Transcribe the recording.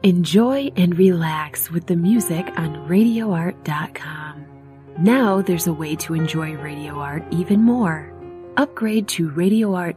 Enjoy and relax with the music on RadioArt.com. Now there's a way to enjoy Radio Art even more. Upgrade to RadioArt